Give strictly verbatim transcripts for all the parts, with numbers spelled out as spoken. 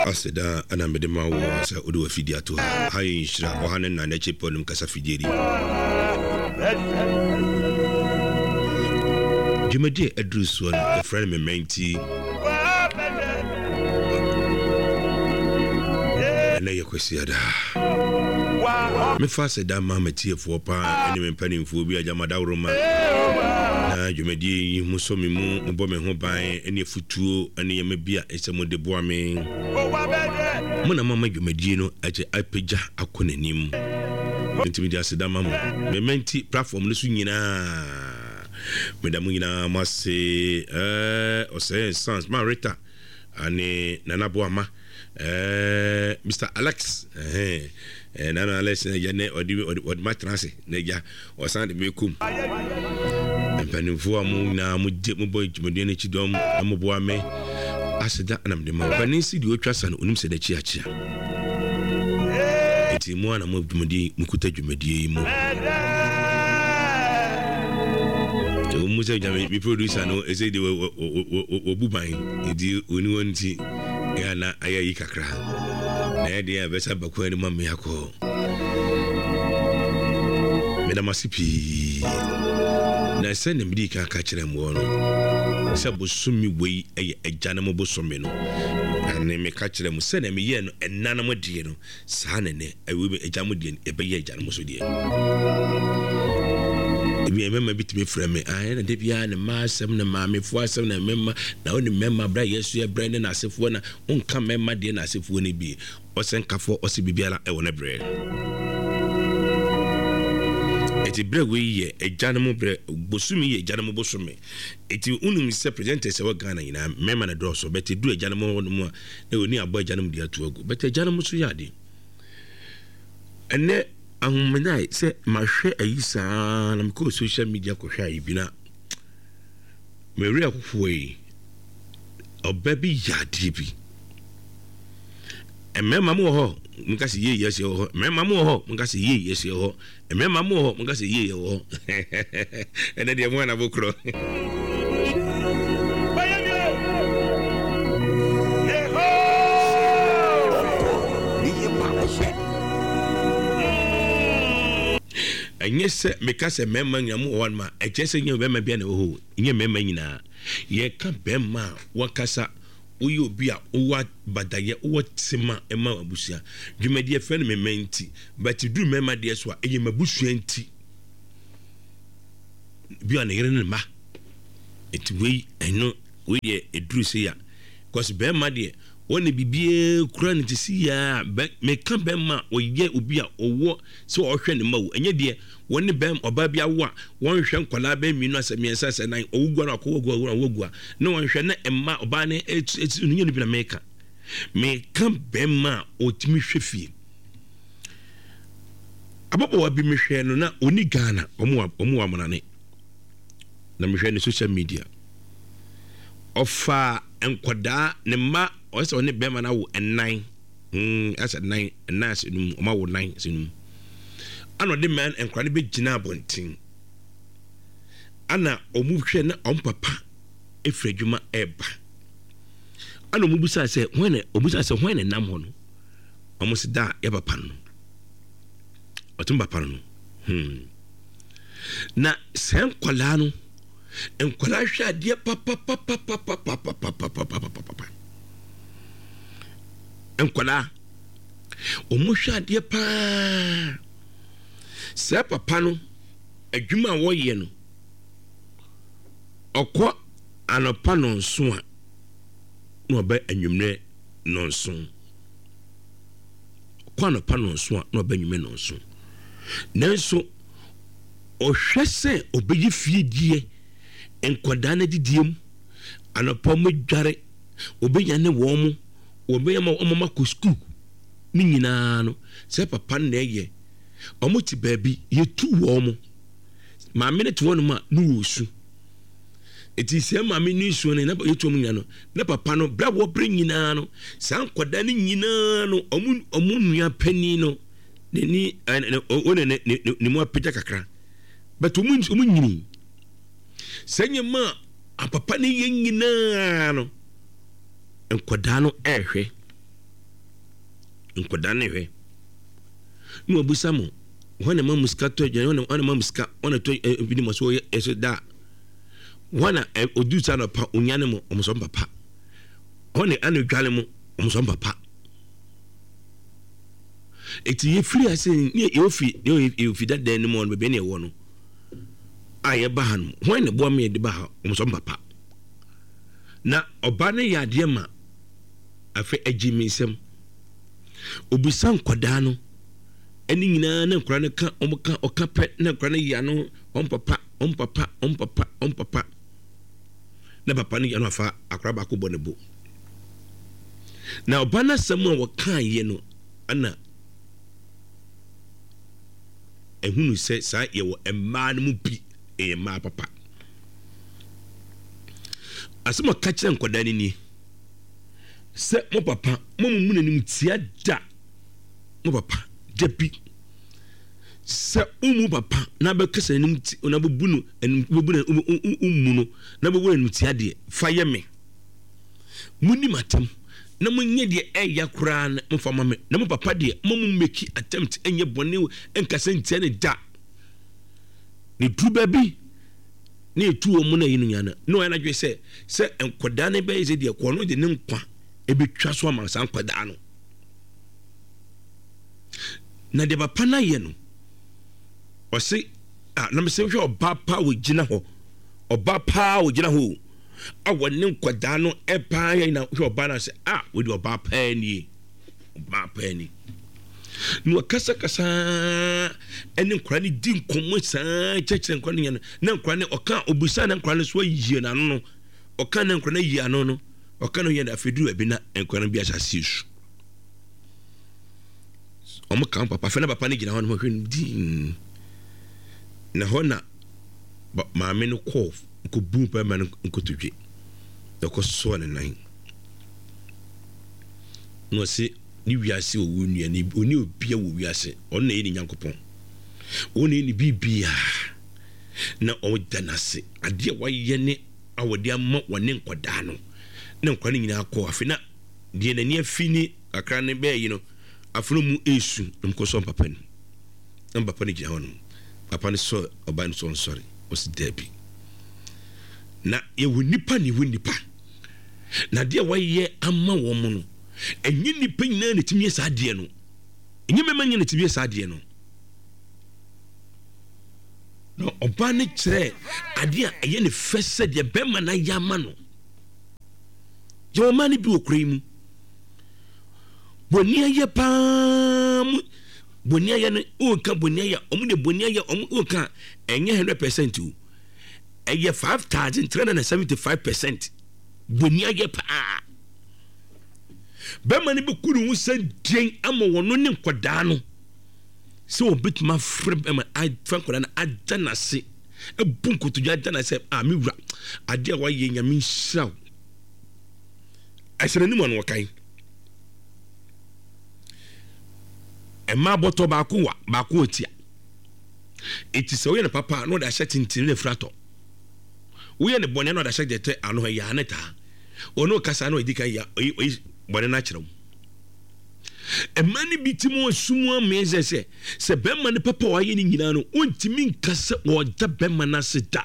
aseda ana medema wo sa odo afidi ato ha ha yinshira ho hanen na nache polum kasa fidiri jumadi adrus won the friend me menti na yakwesi ada me fa seda ma matie fo pa ene me panimfo bi ajamada woroma na jumadi musomi mu mbo me ho ban ene futuo ene yema bia esemo de boa me muna mama jumadi no aje apeja akonanim ntimi dia seda mama me menti platform no su nyina medamu nyina mase eh ose sans marita ane nana boama eh Mister Alex eh eh nana Alex ya ne odi odi matranse ne ja osan de mekum empanimfo amu na mu je mu boy jumadi ne chidom amu boame aseda anam de ma panisi di otwasa no onim se da chi achia eti mu ana mu jumadi mukuta jumadi mu o musa jame bi producer no e say de obuban edi oni wonti ya na ayayi kakra na ya de ya besa bakwa ni mamme yakọ meda masipi na se ne midi ka ka kire mo no se bosumi wei eye agana mo bosumi no ane me ka kire mo se na me ye no enana mo die no sa ne ne ewe agya mo die e be ye agana mo so die ebi emema bitime frame ah na de bia ne ma asem na ma me fu asem na memma na oni memma bra yesu e bra ne na asefo na onka memma de na asefo ne bi osenkafo ose bibiala e wona bre eti bre we ye ejane mo bre bosumi ye ejane mo bosumi eti unum se presenter se wa Ghana ina memma na do so beti du ejane mo no e oni abo ejane mo de atu agu beti ejane mo so yade ene ahumena se mahwe ayisa na mko social media ko hwa ibina meri akofoi obabi yade bi emema mo ho nka se ye yesi ho emema mo ho nka se ye yesi ho emema mo ho nka se ye ho ene de mo na bokro anyese mekase memma nyamu wan ma echese nyamu bemma bia na ho nye memma nyina ye ka bemma wakasa uyo bia uwa badaye uwa tsema ema abusia dwumadi e fen mementi but du memma de so eye mabusua nti bia na yere ne ma eti we eno we de edru se ya cause bemma de woni bibie kura ne tisi ya me ka bemma oye obi a owo se ohwe ne mawo enye de woni bem oba bia wo a won hwe nkwala ba minu asemiensa se nan owugwa na akogwa wogwa na won hwe na emma oba ne eti no nyene bi na meka me ka bemma otimi hwe fie ababo wa bi me hwe no na oni Ghana omo omo amana na me hwe ne social media ofa enkwada ne ma oso oni bema na wo nine mm asa nine na sinum o ma wo nine sinum ano de man enkwade be gina abontin ana omuhwe na ompapa efredwuma eba ana omubusa se hwene omubusa se hwene nam ho no omusida ya papa no otumba papa no hmm na sen kwala no enkwala hwa de papa papa papa papa papa papa enkwala omuhwa de pa se papa no adwuma wo ye no okọ anopa no nso a no ba anwumre no nso okọ anopa no nso a no ba anwumre no nso nanso ohwese obeyi fie die enkwada na didiem anopa mo dware obeya ne wo mo obeya ma omama ko school ni nyina no se papa na ye omuti baabi yetu wo mo ma minute wonu ma no wosu eti se ma me ni su ne na yetu mo nya no na papa no bra wo bre nyina no san kwada ni nyina no omu omu nua pani no ne ni one ne ne mo apita kakra but omu omu nyini senye ma apapa ne ye nyina no enkwada no ehwe nkwadaa ne hwɛ no obusa mo wana ma muska to je wana wana ma muska wana to bini mo so yeso da wana odusa no pa onyane mo omso papa wana anu dwale mo omso papa eti ye free ase ni ye ofi ye ofi da den mo no be ne wo no aye ba han wana bo me de ba ha omso papa na oba ne ya de ma afa agimisem obusa nkwadaa no eni nyina na nkura ne ka omka okape na nkura ne ya no on papa on papa on papa on papa na papa ne ya no afa akura ba ko bo ne bo na obana samu a wakan ye no ana ehunu se sa ye wo emma no mu bi e ma papa asema ka kire nkwadaa ne ni se mo papa mo mu nanim tia da mo papa debi se umu papa na be kasa nim ti na be bunu enu be bunu umu no na be bunu ti ade fa ye me muni matam na munye de eya kura na mfama me na mo papa de mo mu meki attempt enye bone enkasa ntia ne da ne tu baby ne tu o mu na yinu nyana no ya na dwe se se enkoda ne be ze de ko no de ne nkwa e betwa so ma san kwada no na de papa na ye no o se ah na me se hwe oba pa wo gina ho oba pa wo gina ho awone nkwada no e pa ye na hwe oba na se ah wo de oba pa ni oba pa ni no kasa kasa ene nkwa ni di nkomo saa cheche nkwa ni na nkwa ni oka obusa na nkwa ni so yie na no oka na nkwa na yie ano no oka no ye da fedu abi na nkwa na bi asase su omo kan papa fe na papa ne gina ho no hwe ndi na ho na maame no ko ko bu pa ma no ko tudwe e ko so ne nan no se ni wiase o wonu ani oni obia wo wiase on na ni nyankopon oni ni bibia na o danase ade wa ye ne awode amma wone nkoda no na nkwa ni nyina akọ afina de na ni afini akra ne be yi no afro mu esu mko so papa ni na papa ni gina hono papa ni so oba ni so sorry o si debi na ye wonipa ni wonipa na de wa ye amma wo mu no enyi nipa nyina na timi sa de no enyi mema nyina timi sa de no no oba ni kire ade a ye ne fese de be ma na ya ma no yo ma ni bi okure mu bonia ye pam bonia ye no o ka bonia ye omu de bonia ye omu o ka enye one hundred percent u eye five thousand three hundred seventy-five percent bonia ye pa be mani be kunu hu san dien ama wono ne nkoda no se obituma frɛ be ma a fan koda na adana se e bunkoto ja adana se a mi wura ade a wa ye nyame nhyiraw asere ni mo no wakai ema boto ba ko wa ba ko otia eti se wo ne papa no da hye tintin ne frato wo ye ne bone no da hye de te ano ya ne ta ono kasa no edika ya oyi bone na kyerem ema ni bitimo sumu ameze se se bemma ne papa wa ye ni nyina no ontimi nkase wo da bemma na se da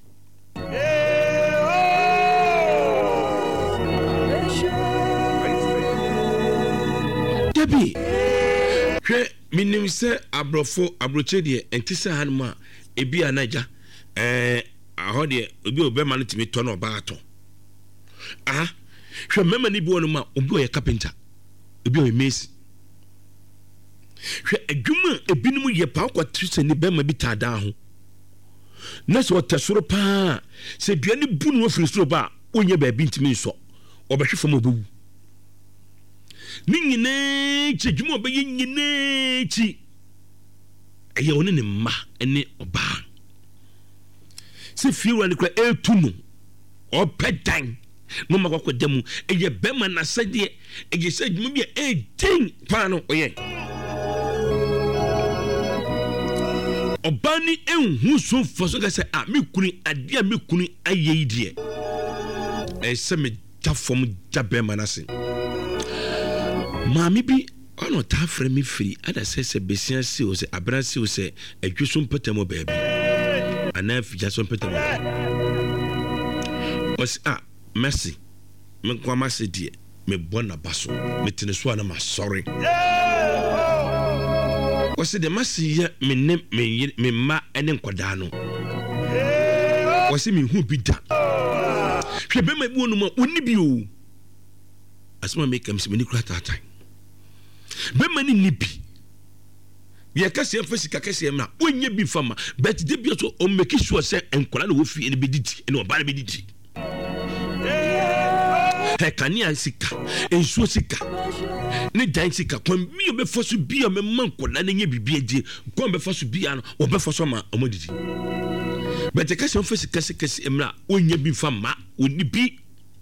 debi hwe minim se abrofo abroche de entise hanma ebi anaja eh ahode obi obema no timi to no ba ato ah hwe mema ni bi wonu ma obi oye carpenter obi oye mason hwe adwuma ebinim ye pa kwa trise ni bema bi tada ho na so tesoro pa se duane bunu ofiri soro ba onye ba bi ntimi nso obehwe fam obewu ni nyine chi dwuma be nyine chi eye woni ne ma ene oba se fiwa ni kwa etunu opedan no makwa demu eye bema na sade eye se dwuma bi eighteen pa no oye obani enhu so foso ka se a me kuni ade a me kuni aye die e se me tafom ja bema na se maami bi ono ta frɛ me firi ada sɛ sɛ besia si o sɛ abra si o sɛ adwe so mpetamo baabi ana fija so mpetamo o sɛ ah merci me kwa ma se die me bona baso me tene so ana ma sorry o sɛ de masi ya me ne me me ma ene nkoda no o sɛ me hu bi da hwɛ be ma bi wonu ma oni bi o asma make am se me ni kura tatan be ma ni nibi ye kase em fasika kase em na onye bi fama but de bi so o make sure say enkola na wo fi ene bediti ene o ba na bediti he kania sika ensuo sika ne dan sika kwam bi be foso bi o me mankola na nye bibia die kwam be foso bi ano o be foso ma o modidi but de kase em fasika kase em na onye bi fama oni bi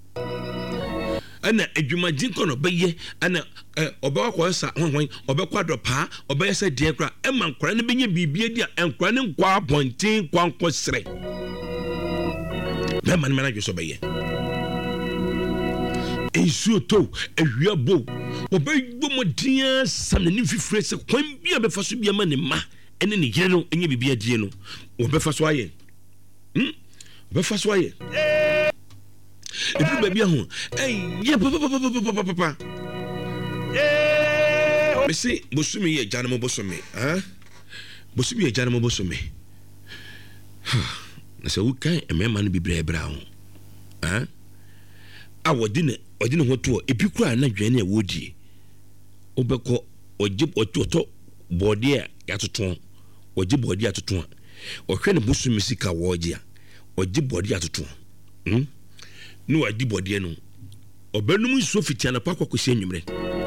ana adwumagye kono beye ana oba kwa sa hwan oba kwa dopa oba yesa die kra e man kra ne benye bibia dia enkra ne nkwa ponten kwa nkosre be man manager so beye ensuo to ehwia bo oba gbo modia sam ne fifire se kwan bia be faso bia ma ne ma ene ne yere no enye bibia die no oba faso aye hm oba faso aye ebi baby ho eh ye papa papa papa eh me say bosumi ye janamo bosumi ha bosumi ye janamo bosumi na se wo kan emema no bibra bra ho ha a wodi ne wodi ne ho to ebi kura na dwane e wodie obekọ oje ototo body a yatoton oje body atoton ohwe ne bosumi sika woje a oje body atoton hm no wadi body no obenum nso fitia na pakwa kosi enwumre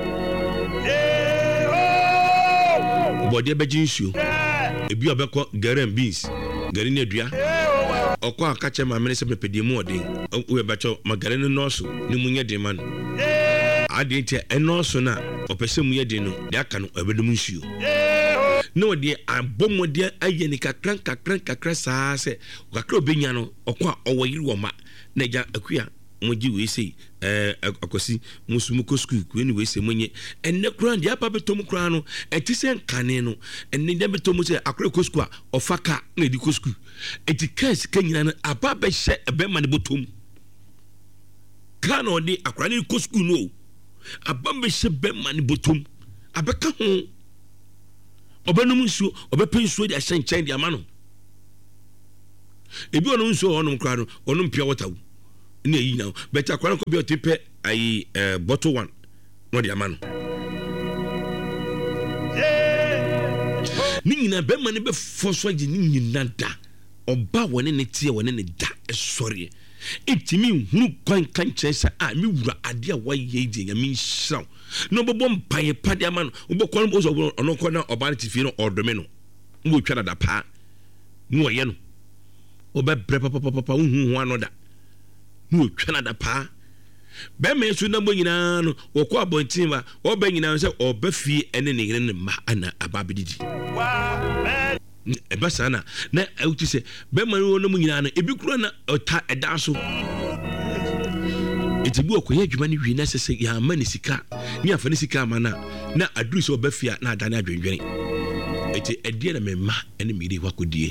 body beji nsuo ebi obekọ garan beans gari ne dua okọ akache ma mene se pepedi mu odin we becho magare no noso ni munye de man ade tie enoso na opese mu ye de no de aka no obenum nsuo no de abomode aye ni kakran kakran kakra saa se kakra obenya no okọ owoyiri wo ma na ja akua moji we sei eh akosi musumu ko school ku ni we sei monye enne kura ndi apa betom kura no etise nkane no enne de betom se akra ko school ofaka na di ko school etikas kanyina no apa be hye ebe ma ne botom kana odi akra ni ko school no aba be hye be ma ne botom abeka ho obenum nsuo obepe nsuo di ahye nchen di ama no ebi onum nsuo onum kura no onum pia water ne yi now but akwara ko bi otipe ai bottle one no di ama no ni nyina be ma ne be foso agi ni nyina da oba wone ne tie wone ne da esori etimi hunu kwan kan kyesa a mi wura ade a waye di nyame nhyiraw no bobo mpaye pade ama no obokọ no so ono ko na oba ne tifie no odome no wo twa da pa no ye no oba bre papa papa hu hu anoda no twa da pa be me so na mo nyina no wo ko abontin ba oba nyina se oba fie ene ne yere ne ma ana ababedidi eba sana na euti se be ma no no mo nyina no ebi kuro na ota eda so etibu okoye adwuma ne wi na sese ya ma ne sika ni afa ne sika ma na na aduru se oba fie na adane adwenwene eti edie na me ma ene miri wakodie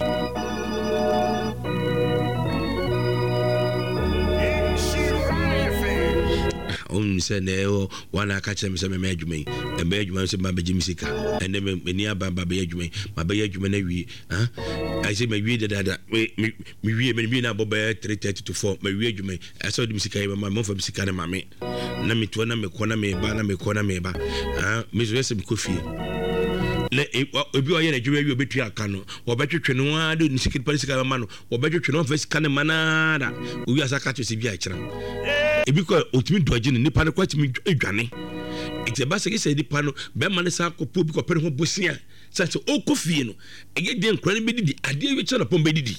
on se ne o wana ka chem se me me adwuma yi e me adwuma se ma be jimisika ene me ni aba ba be adwuma ma be adwuma na wi ha I say me wi da da me me wi me wi na bo be three thirty to four me wi adwuma I saw the misika ma mo fa misika na ma me na me to na me ko na me ba na me ko na me ba ha me so se me ko fie le obi o ye na adwuma wi obetu aka no obetwetwe no a do nisika pa nisika ma no obetwetwe no fa sika na manada owi asaka to se bi a kira ebi ko otimi doje ni nipa ne kwatimi edwane ite ba se ke se nipa no be ma ne sa kopo bi ko pere ho bosia sa se o kofie no eye de nkra ne bedidi ade wi che na pom bedidi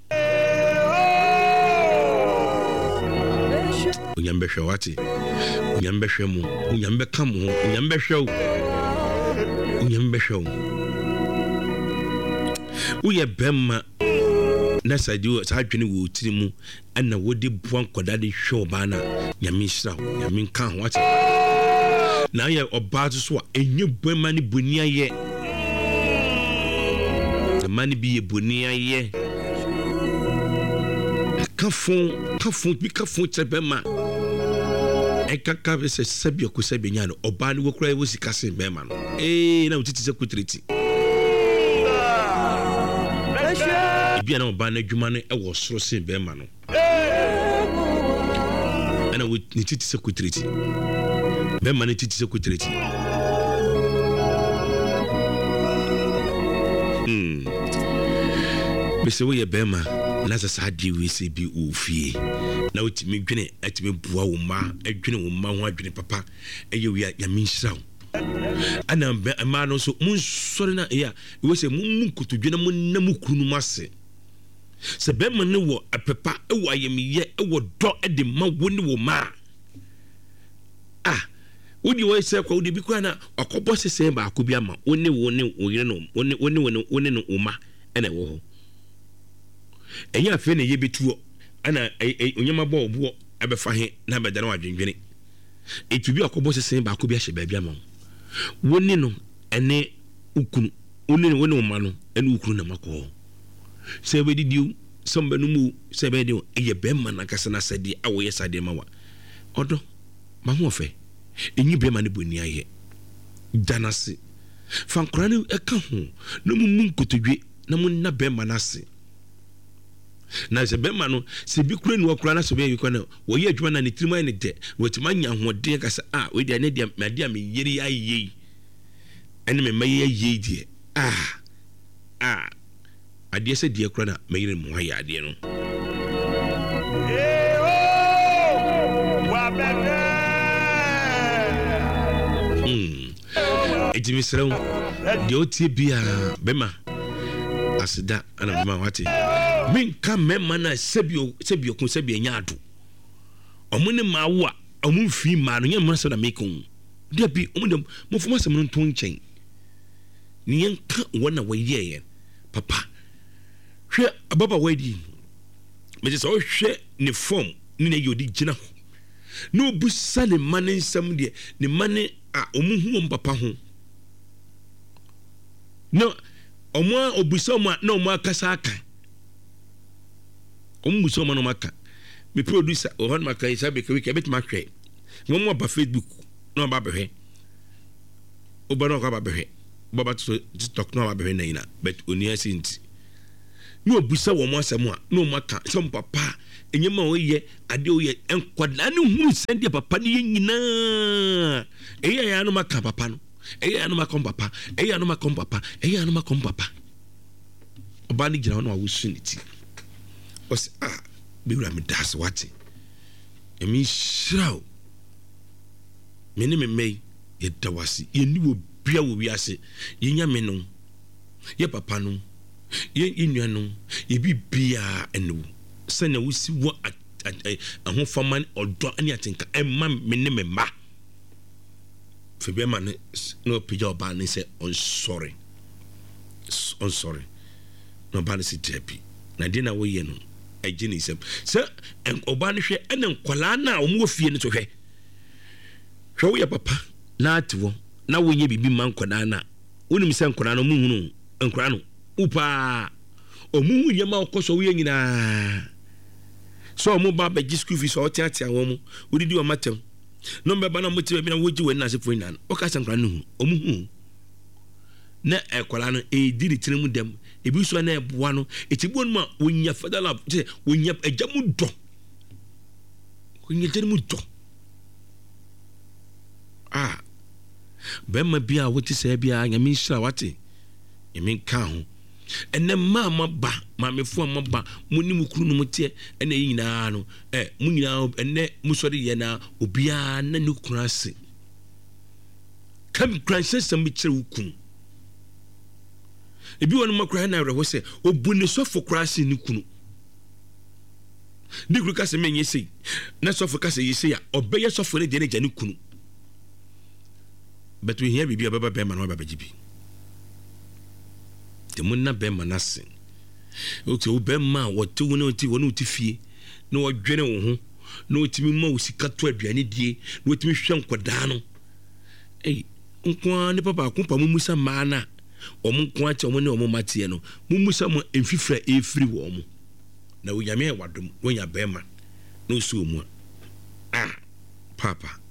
onyambe hwe wati onyambe hwe mu onyambe kam ho onyambe hwe onyambe hwe wo ye bemma na sadio sa adwene wo tiri mu ana wodi buan koda de hwe oba na nyame hira nyame kan ho ate na ye oba so a enye bema ne boni aye the man bi ye boni aye kafon kafon bi kafon chebema e kaka be se sabia ko sabia nya no oba ne wokura wo sika sen bema no eh na utiti se kutriti bia na oba na adwuma no e wo soro sen bema no ana wo ni titi se kutriti bema ne titi se kutriti hmm bese wo ye bema na sa di we se bi ofie na otimi dwene atimi bua wo ma adwene wo ma ho adwene papa eye wi ya minhira ana ma no so mun sori na ya we se mun kutudwene mun na mukuru no mase se be man wo apepa e wo ayemiye e wo do e de ma wo ni wo ma ah wodi wo se kwa wodi bi kwa na akobo sese ba akobi ama woni woni oyire no woni woni woni no uma ene wo ho enya afi na ye betuo ana onyama bo obo abefa he na bedana wadwendwene etubi akobo sese ba akobi ahye ba bia ma woni no ene ukunu woni woni uma no ene ukunu na makọ se be didiu sombe no mu se be dio eye be ma na kasa na sadi awo ye sadi ma wa odo ma ho fe enyi be ma ne boni aye danase fankora ne eka ho no mu mu nkotodwe na mu na be ma na se na se be ma no se bi kura ni wakura na se be yiko na wo ye adwuma na ne tirima ne de wotima nya hode kasa ah we dia ne dia me dia me yeri aye ene me maye aye die ah ah ade se die kura na me yeri mu aye ade no eh oh wa bebe hmm ejimi srew de otie bia bema asida ana bema wate min ka mema na sebio sebio kun sebio nyaado omune mawo omun fi ma no nyem so na mekon de bi omune mo fuma sem no to nchen ni yanka wona waye papa hwe ababa wadi me just o hwe ni form ni na yodi gina no bu sale manen sam de ni mane a omun hu papa ho no omo obuso mo na omo akasa aka omu so mano maka me producer o hon maka isa be ke bit ma hwe mo ba Facebook no ba behwe o ba no ka ba behwe ba ba to TikTok no ba behwe na ina but oni asinti no obusa wo mo asem a no maka so papa enyema o ye ade o ye enkwada ne hunu sende papa ne nyina eya ya no maka papa no eya no maka papa eya no maka papa eya no maka papa oba ni gina no awusuniti os ah biura me das wati emi shraw meni me mei ye dawasi ye ni wo bia wo wiase ye nya me no ye papa no ye inua no ye bibia enu sene wo si wo ahon faman odo ani atenka emma me ne me ma febe ma ne no pija oba ne se on sorry on sorry no ba ne si tepi na di na wo ye no ejinisem se en oba ne hwe ene nkwala na omo fie ne to hwe hwe wo ye papa na atwo na wo ye bibi man kwada na wonim se nkwala no muhunu nkwala no upa omuhu ye ma okoso wo ye nyina so omo ba be school fees o tiatia wo mu odidi o matem no mbeba na motive bi na woji we na se fo nyina o ka se nkwala no omuhu na ekwala no e di ritire mu dem ebi so na eboa no etibo no ma wonya fadala se wonya ajamu do wonya tene mu do ah bema bia woti se bia nyame hira wate nyame ka ho ene ma ma ba ma mefo ma ba muni mukuru no mutie ene yina no eh munyina ene musori ye na obia na ne kura se kam kranse sam bi kire wukun ebi wonu makra na reho se obune sofo krase ni kunu digru kase menye sei na sofo kase yese ya obeye sofo ne de ne jani kunu but we hear bibi ababa be ma no baba jibi te munna be ma nase o te o be ma wo te wonu o ti wonu ti fie na wo dwene wo ho na o ti mi ma o sika to aduane die na o ti mi hwe nkoda no ei nko ne papa ko pa mumusa maana omo nko ache omo ne omo matie no mumusa mo emfifra efiri wo mo na wonyame wadom wonya bema no so mu ah papa